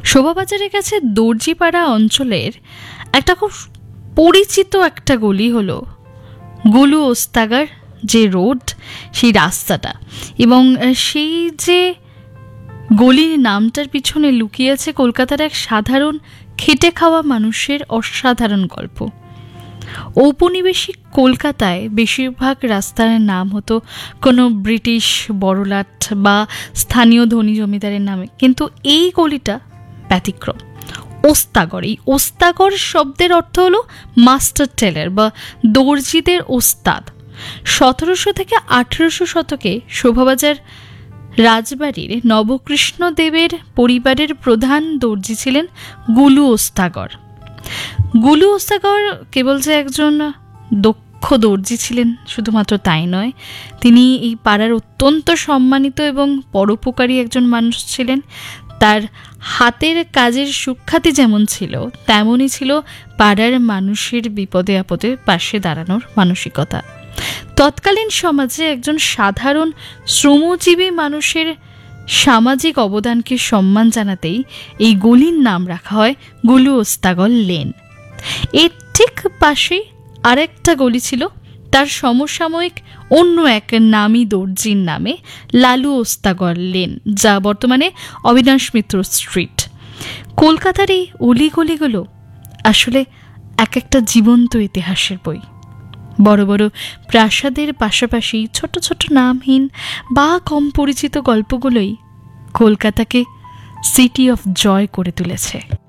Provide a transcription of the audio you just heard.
শোভাবাজারের কাছে দর্জিপাড়া অঞ্চলের একটা খুব পরিচিত একটা গলি হলো গুলু ওস্তাগার যে রোড, সেই রাস্তাটা, এবং সেই যে গলির নামটার পিছনে লুকিয়ে আছে কলকাতার এক সাধারণ খেটে খাওয়া মানুষের অসাধারণ গল্প। ঔপনিবেশিক কলকাতায় বেশিরভাগ রাস্তার নাম হতো কোনো ব্রিটিশ বড়লাট বা স্থানীয় ধনী জমিদারের নামে, কিন্তু এই গলিটা ব্যতিক্রম। ওস্তাগর, এই ওস্তাগর শব্দের অর্থ হলো মাস্টার টেলার বা দর্জিদের ওস্তাদ। 1700 থেকে 1800 শতকে শোভাবাজার রাজবাড়ির নবকৃষ্ণ দেবের পরিবারের প্রধান দর্জি ছিলেন গুলু ওস্তাগর। গুলু ওস্তাগর কেবল যে একজন দক্ষ দর্জি ছিলেন শুধুমাত্র তাই নয়, তিনি এই পাড়ার অত্যন্ত সম্মানিত এবং পরোপকারী একজন মানুষ ছিলেন। তার হাতের কাজের সুখ্যাতি যেমন ছিল, তেমনই ছিল পাড়ার মানুষের বিপদে আপদে পাশে দাঁড়ানোর মানসিকতা। তৎকালীন সমাজে একজন সাধারণ শ্রমজীবী মানুষের সামাজিক অবদানকে সম্মান জানাতেই এই গলির নাম রাখা হয় গুলু ওস্তাগর লেন। এর ঠিক পাশেই আরেকটা গলি ছিল তার সমসাময়িক অন্য এক নামী দর্জির নামে, লালু ওস্তাগর লেন, যা বর্তমানে অবিনাশ মিত্র স্ট্রিট। কলকাতার এই অলিগলিগুলো আসলে এক একটা জীবন্ত ইতিহাসের বই। বড় বড় প্রাসাদের পাশাপাশি ছোট ছোট নামহীন বা কম পরিচিত গল্পগুলোই কলকাতাকে সিটি অফ জয় করে তুলেছে।